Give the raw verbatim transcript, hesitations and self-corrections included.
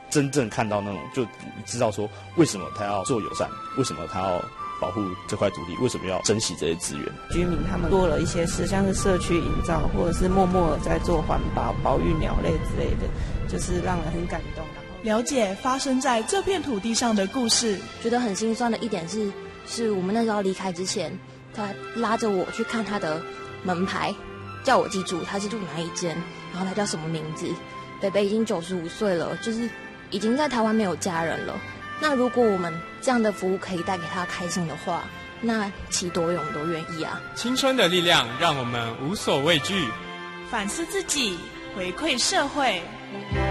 真正看到那种，就知道说为什么他要做友善，为什么他要保护这块土地，为什么要珍惜这些资源。 居民他们做了一些事，像是社区营造，或者是默默地在做环保、保育鸟类之类的，就是让人很感动。 了解发生在这片土地上的故事。 觉得很心酸的一点是，是我们那时候离开之前，他拉着我去看他的门牌，叫我记住他是住哪一间，然后他叫什么名字。北北已经九十五岁了，就是已经在台湾没有家人了。那如果我们这样的服务可以带给他开心的话，那其多远我们都愿意啊。 青春的力量让我们无所畏惧， 反思自己，回馈社会。